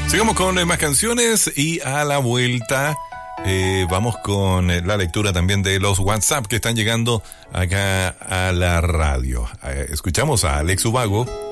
Sigamos con más canciones y a la vuelta vamos con la lectura también de los WhatsApp que están llegando acá a la radio. Escuchamos a Alex Ubago